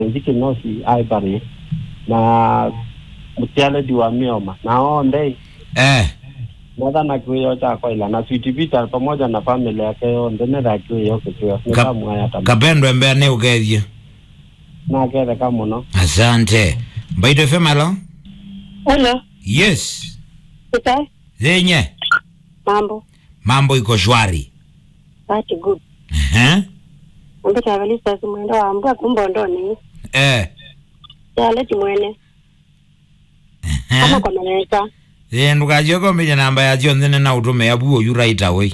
Nziki nosi aibari na mutiale diwa mioma na onde nadhani kuyo cha kwa ila na Sweet Peter pamoja na familia yake onde nenda kuyo kwa nikamu haya tabu kapendwe mbea ne ugeje na kede kama no. Asante. Mbaito FM hello. Hello. Yes. Okay. Zenye. Mambo iko shwari. That's good. Mbe tavalisa mwendo wa mbwa kumbondo ni. Ya leti mwene. Kama kwa maneka. Nukajoko mwenye namba ya jion zene na utume ya buo you right away.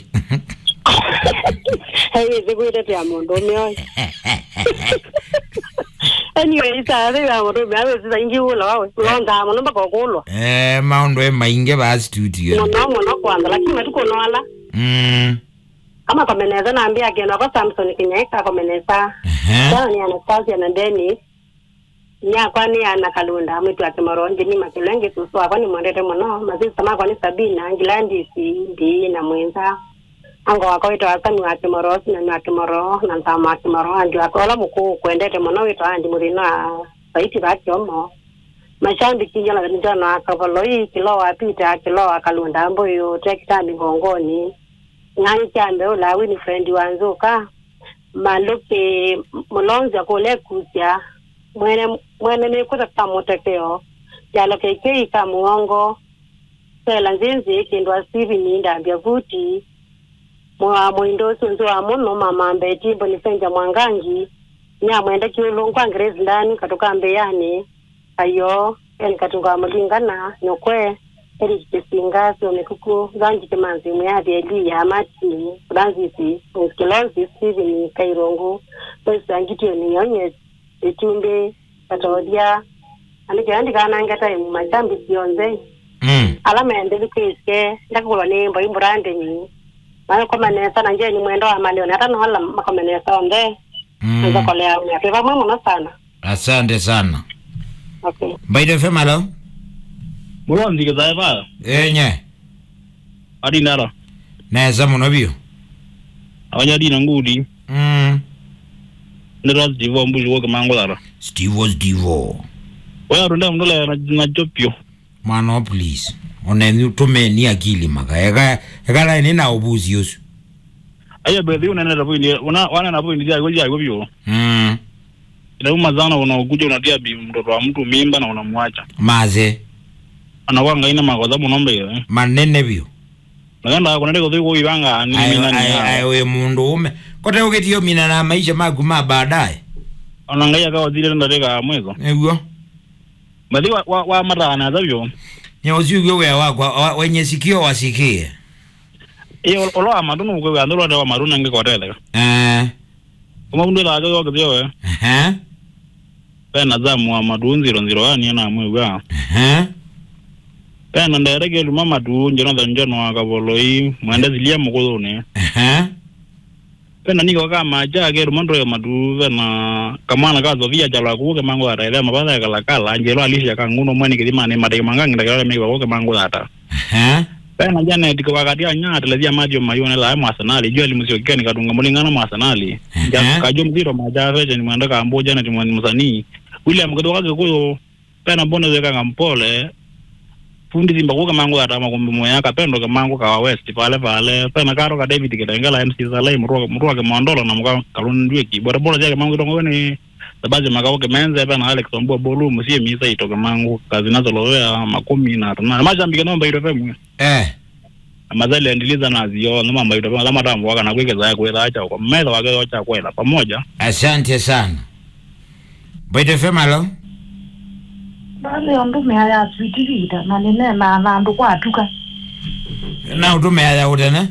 Hey, zikuite pia mondo meo. Anyway, isa ya mondo meo sisa ingi ula wawe. Ulonda monomba kwa kulo. Maondo mainge ba studio. Mono kwanza lakini matuko noala. Kama komeneza naambia kienda kwa Samson Kinyeka komeneza. Sana ni Anastasia na Dennis. Nya kwani ana Kalunda mwitu ya Kimoronje ni Makelenge susua kwani mwandete mwono. Mazisi sama kwani Sabina Ngilandi si ndi na mwenza. Ango wako ito wasani wa Kimorosi na wa Kimoro na ntama wa Kimoro. Anju wako ola muku kuendete mwono ito andi murina saiti baki omo. Mashambi kinjala kanijana wakavalo hii kilowa pita kilowa Kalunda ambo yu tekitami ngongoni. Ngani chambe ula wini frendi wanzuka malupe mulonza kule kusia mwene nikuta kamotekeo jalo kekei kamuongo sela nzinzi kindwa sivi ninda vyavuti mwindo sunzo wa muno mama mbeti mboni senja mwangangi nya mwenda kiulungu angrezi ndani katoka mbeyani ayo katunga mulingana nyokwe eri kisinga so mekuku zanji kemanzi muyadi eli ya mati franzisi skilonzi Steven Kairongo pesa ngitio ni yonye etumbe patodia anike andika nangata mu machambi sionze alama endele keske ndakulo ne mbo imbrande ni bana koma nesa na nje ni mwendo wa malioni hata no hala makomenesa onde ndio kolea ya kwa mama sana. Asante sana. Okay. Mbaito FM hello. Mulonzi kazaiva. Nye. Adi nara. Neza munobio. Awanya di nangudi. Nero Steve mbuji woke mangolara. Steve Divo. Wewe runda mdola na jopio. Mano please. Oneni tumeni akili maka. Ega nina obuzi yosu. Aya brother una nenda point wana na point ya golia gobio. Ila umazana unakuja unatia mtoto wa mtu mimba na unamwacha. Maze. Anawanga ina makoza munombe manene bio. Naganda kuna ndiko ziko ibanga ni minani. Ayo mundu ume. Kote uketiyo mina na maisha maguma baadaye. Anangaya kwa zile ndaleka mwezo. Ewo. Bali wa mara anazavyo. Nyoziwe wewe wenye sikio wasikie. Olo amadunu kwa ndolo da maruna nge kotele. Kuma mundu la ajo kwa zio Pena zamu wa madunzi ronzirwani na mwewa. Pena nderege lumama tu njeno akavoloi mwende zilia mukolone. Pena niko kama aja ke rumondo ya madu na kamana kazo via jala ku ke mango ara mabada kala angelo alisha kanguno mwani kidima ne made mangangi ndakala meko ko ke mango ata. Pena jana diko wakati anya telezia madio mayone la Arsenal jua limusio kani kadunga mulingana mu Arsenal. Kajo mziro maja veje ni mwanda ka amboja na timwani musani. William kadoka ko pena mbona zeka ngampole. Fundi zimba kuka mango ata makumbi moya kapendo ke mango ka West pale pena karo ka David Kitengela MC Salai mruwa ke mondolo na muka kalundwe ki bora bora jake mango dongo ni sabaje makao ke menze pena Alex Ombo bolu musie misa itoke mango kazi nazo loya makumi na tana majambi ke nomba ito femu amazali endiliza nazio no mamba ito femu la matambo waka na kwekeza yako ila acha kwa meza wake acha kwela pamoja. Asante sana. Mbaito FM hello. Bale ondume haya Sweet Peter na nene na ndo kwa atuka. Na ondume haya utene?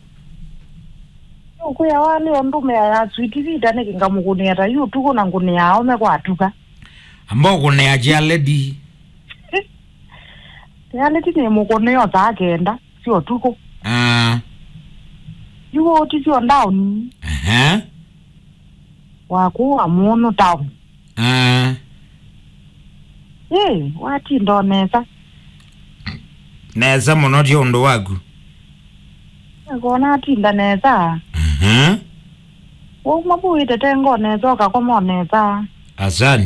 Ukuya wale ondume haya Sweet Peter ne kingamukune ata yu tuko na ngune yao me kwa atuka. Ambo kune aja lady. Ya lady ne mukone yo ta agenda sio tuko. Yuo tisio down. Wako amuno down. Wati ndo neza. Neza monoti ondo wagu. Ngona atinda neza. Wo mabu ite tengo neza ka komo neza. Asante.